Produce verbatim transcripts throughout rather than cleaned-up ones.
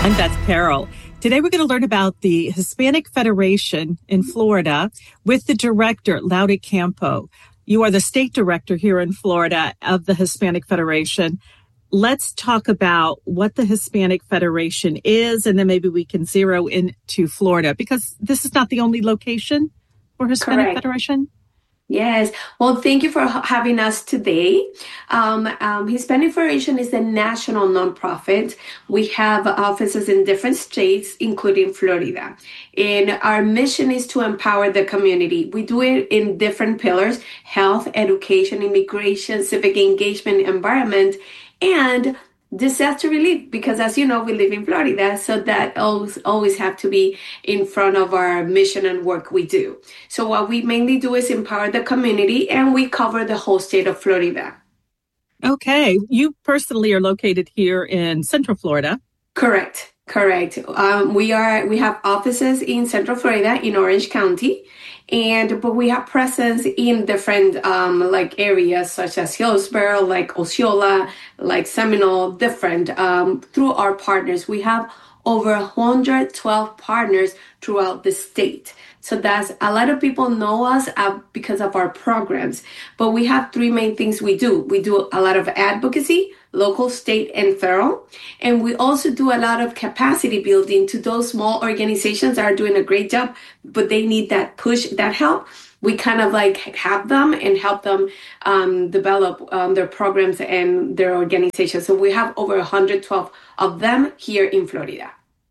And that's Carol. Today we're going to learn about the Hispanic Federation in Florida with the director, Laudy Campo. You are the state director here in Florida of the Hispanic Federation. Let's talk about what the Hispanic Federation is, and then maybe we can zero into Florida, because this is not the only location for Hispanic Correct. Federation. Yes. Well, thank you for having us today. Um, um, Hispanic Federation is a national nonprofit. We have offices in different states, including Florida. And our mission is to empower the community. We do it in different pillars: health, education, immigration, civic engagement, environment, and disaster relief, because as you know, we live in Florida, so that always always have to be in front of our mission and work we do. So what we mainly do is empower the community, and we cover the whole state of Florida. Okay. You personally are located here in Central Florida. Correct. Correct. Um, we are. We have offices in Central Florida, in Orange County, and but we have presence in different um, like areas such as Hillsborough, like Osceola, like Seminole, different um, through our partners. We have over one hundred twelve partners throughout the state. So that's a lot of people know us uh, because of our programs. But we have three main things we do. We do a lot of advocacy, local, state, and federal. And we also do a lot of capacity building to those small organizations that are doing a great job, but they need that push, that help. We kind of like have them and help them um, develop um, their programs and their organizations. So we have over one hundred twelve of them here in Florida.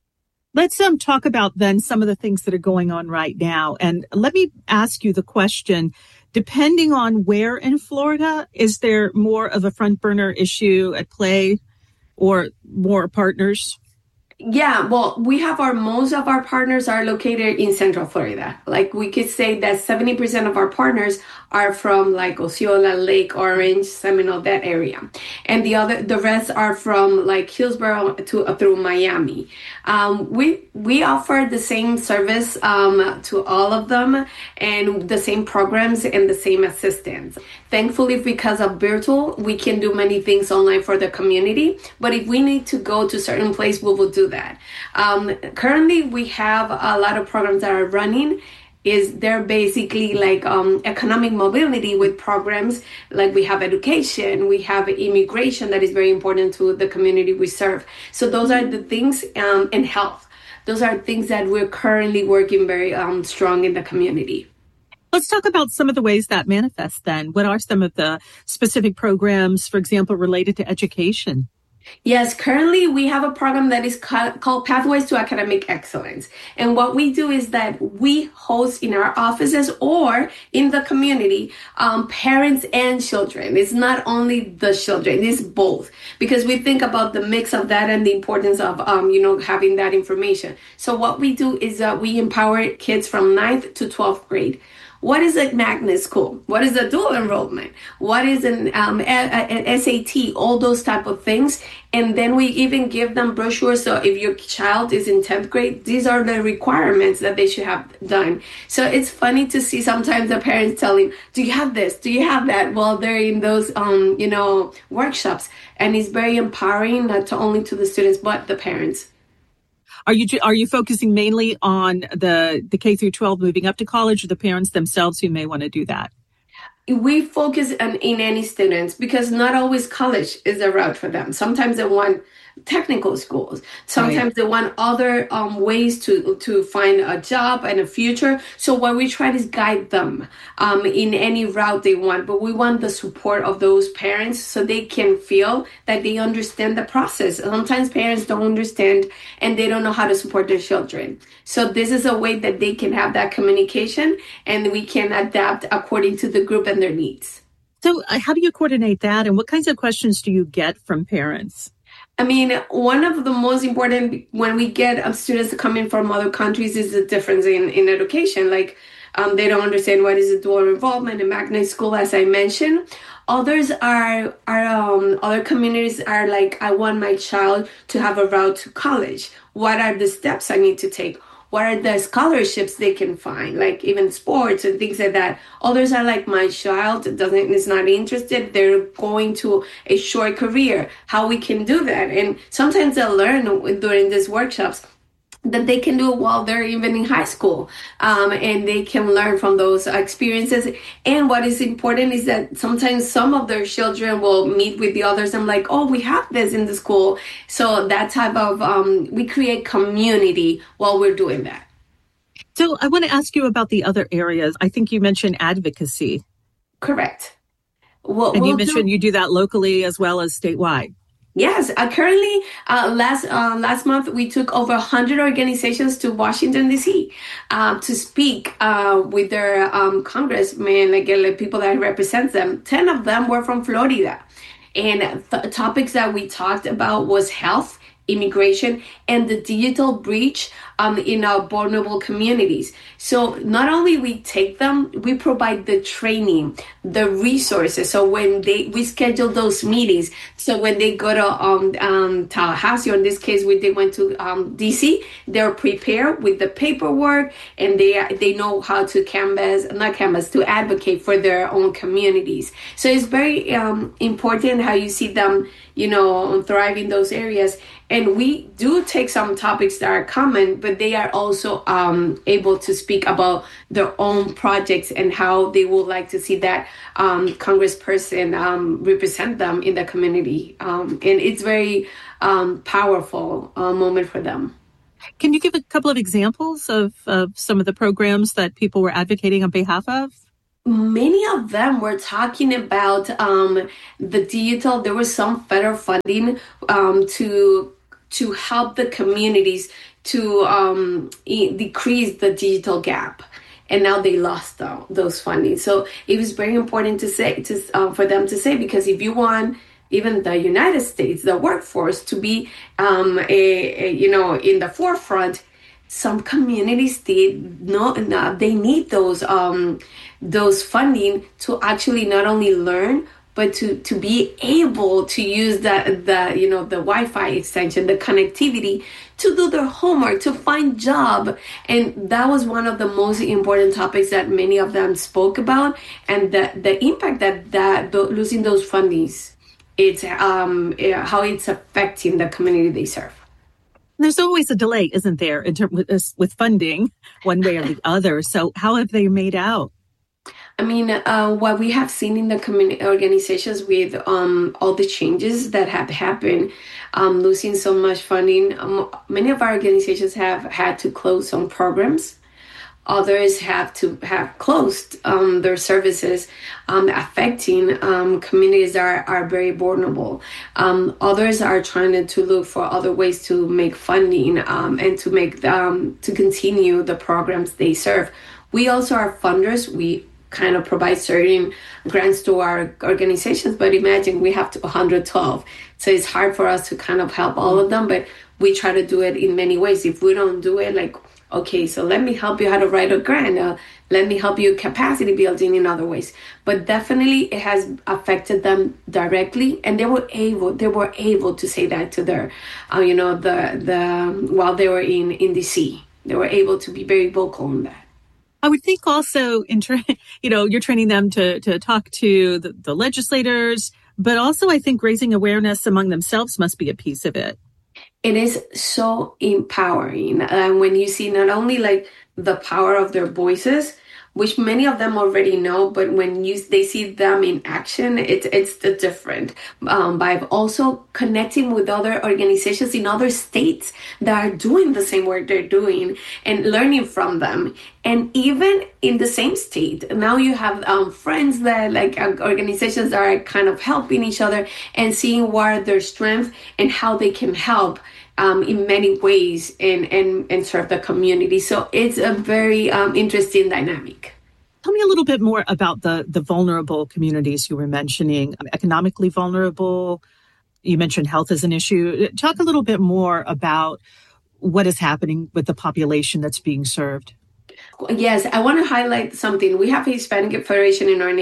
Let's um, talk about then some of the things that are going on right now. And let me ask you the question, depending on where in Florida, is there more of a front burner issue at play or more partners? Yeah, well, we have our, most of our partners are located in Central Florida. Like we could say that seventy percent of our partners are from like Osceola, Lake Orange, Seminole, that area. And the other, the rest are from like Hillsborough to uh, through Miami. Um, we, we offer the same service um, to all of them, and the same programs and the same assistance. Thankfully, because of virtual, we can do many things online for the community. But if we need to go to certain place, we will do that. Um, currently, we have a lot of programs that are running. Is they're basically like um, economic mobility with programs like we have education, we have immigration that is very important to the community we serve. So those are the things, um, and health. Those are things that we're currently working very um, strong in the community. Let's talk about some of the ways that manifests then. What are some of the specific programs, for example, related to education? Yes, currently we have a program that is ca- called Pathways to Academic Excellence. And what we do is that we host in our offices or in the community, um, parents and children. It's not only the children, it's both. Because we think about the mix of that and the importance of, um, you know, having that information. So what we do is that we empower kids from ninth to twelfth grade. What is a magnet school? What is a dual enrollment? What is an, um, a, a, an S A T? All those type of things. And then we even give them brochures. So if your child is in tenth grade, these are the requirements that they should have done. So it's funny to see sometimes the parents telling, do you have this? Do you have that? Well, they're in those, um, you know, workshops. And it's very empowering, not only to the students, but the parents. Are you are you focusing mainly on the, the K through twelve moving up to college, or the parents themselves who may want to do that? We focus on in any students, because not always college is a route for them. Sometimes they want technical schools. Sometimes right. they want other um, ways to to find a job and a future. So what we try is guide them um, in any route they want. But we want the support of those parents so they can feel that they understand the process. Sometimes parents don't understand and they don't know how to support their children. So this is a way that they can have that communication, and we can adapt according to the group and their needs. So uh, how do you coordinate that, and what kinds of questions do you get from parents? I mean, one of the most important when we get uh, students coming from other countries is the difference in, in education. Like um, they don't understand what is a dual involvement, a magnet school, as I mentioned. Others are, are um, other communities are like, I want my child to have a route to college. What are the steps I need to take? what are the scholarships they can find, like even sports and things like that. Others are like, my child doesn't is not interested, they're going to a short career, how we can do that. And sometimes they'll learn during these workshops that they can do it while they're even in high school, um, and they can learn from those experiences. And what is important is that sometimes some of their children will meet with the others and like, oh, we have this in the school. So that type of, um, we create community while we're doing that. So I want to ask you about the other areas. I think you mentioned advocacy. Correct. What and we'll you mentioned do- you do that locally as well as statewide. Yes, uh, currently, uh, last uh, last month, we took over one hundred organizations to Washington, D C uh, to speak uh, with their um, congressmen, like, like people that represent them. ten of them were from Florida. And th- topics that we talked about was health, immigration, and the digital breach um, in our vulnerable communities. So not only we take them, we provide the training, the resources. So when they, we schedule those meetings. So when they go to um, um, Tallahassee, or in this case, when they went to um, D C, they're prepared with the paperwork, and they they know how to canvas, not canvas, to advocate for their own communities. So it's very um, important how you see them, you know, thrive in those areas. And we do take some topics that are common, but they are also um, able to speak about their own projects and how they would like to see that um, congressperson um, represent them in the community. Um, and it's very um, powerful uh, moment for them. Can you give a couple of examples of, of some of the programs that people were advocating on behalf of? Many of them were talking about um, the digital. There was some federal funding um, to to help the communities to um, e- decrease the digital gap, and now they lost the, those funding. So it was very important to say to uh, for them to say, because if you want even the United States, the workforce, to be um, a, a, you know in the forefront, some communities they no, no they need those um, those funding to actually not only learn, but to, to be able to use the, the, you know, the Wi-Fi extension, the connectivity, to do their homework, to find job. And that was one of the most important topics that many of them spoke about. And the, the impact that, that the, losing those fundings, it's um, how it's affecting the community they serve. There's always a delay, isn't there, in terms with, with funding, one way or the other. So how have they made out? I mean, uh, what we have seen in the community organizations with um, all the changes that have happened, um, losing so much funding, um, many of our organizations have had to close some programs. Others have to have closed um, their services, um, affecting um, communities that are, are very vulnerable. Um, others are trying to, to look for other ways to make funding um, and to make um, to continue the programs they serve. We also are funders. We kind of provide certain grants to our organizations, but imagine we have to one hundred twelve. So it's hard for us to kind of help all of them, but we try to do it in many ways. If we don't do it, like, okay, so let me help you how to write a grant. Uh, let me help you capacity building in other ways. But definitely it has affected them directly, and they were able, they were able to say that to their, uh, you know, the, the, while they were in, in D C, they were able to be very vocal on that. I would think also, in tra- you know, you're training them to to talk to the, the legislators, but also I think raising awareness among themselves must be a piece of it. It is so empowering uh, when you see not only like the power of their voices, which many of them already know, but when you they see them in action, it's it's the different. Um, by also connecting with other organizations in other states that are doing the same work they're doing and learning from them. And even in the same state, now you have um, friends that like uh, organizations that are kind of helping each other and seeing what are their strengths and how they can help Um, in many ways and, and, and serve the community. So it's a very um, interesting dynamic. Tell me a little bit more about the, the vulnerable communities you were mentioning, economically vulnerable. You mentioned health as an issue. Talk a little bit more about what is happening with the population that's being served. Yes, I want to highlight something. We have a Hispanic Federation in our name.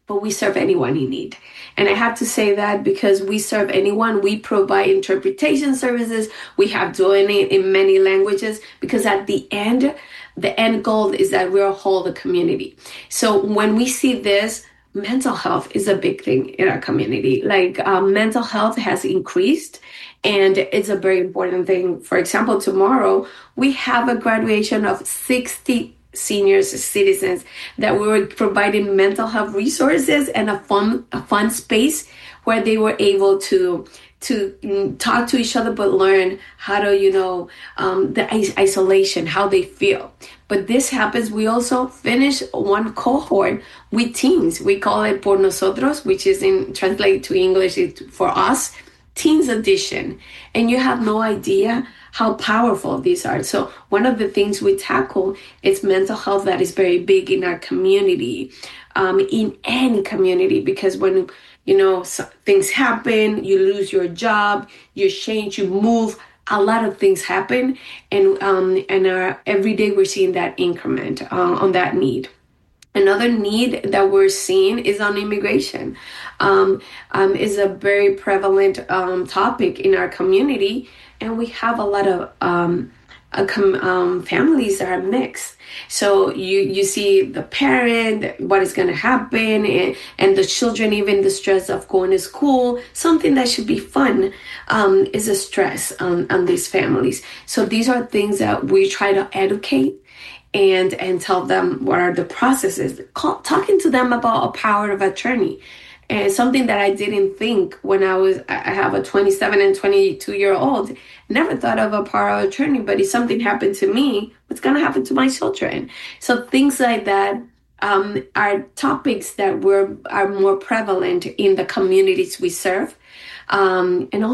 but we serve anyone in need. And I have to say that because we serve anyone, we provide interpretation services. We have doing it in many languages because at the end, the end goal is that we're a whole community. So when we see this, mental health is a big thing in our community. Like um, mental health has increased and it's a very important thing. For example, tomorrow we have a graduation of sixty senior citizens that we were providing mental health resources and a fun, a fun space where they were able to to talk to each other, but learn how to, you know, um, the isolation, how they feel. But this happens, we also finish one cohort with teens. We call it Por Nosotros, which is in translate to English it's for us, Teens Edition. And you have no idea how powerful these are. So one of the things we tackle is mental health that is very big in our community, um, in any community, because when you know, so things happen, you lose your job, you change, you move, a lot of things happen. And um, and our, every day we're seeing that increment uh, on that need. Another need that we're seeing is on immigration. Um, um, is a very prevalent um, topic in our community. And we have a lot of um, uh, com- um, families that are mixed. So you, you see the parent, what is going to happen, and, and the children, even the stress of going to school. Something that should be fun um, is a stress on, on these families. So these are things that we try to educate and, and tell them what are the processes. Call, talking to them about a power of attorney. And something that I didn't think when I was, I have a twenty-seven and twenty-two year old, never thought of a power of attorney, but if something happened to me, what's going to happen to my children? So things like that um, are topics that were, are more prevalent in the communities we serve. Um, and also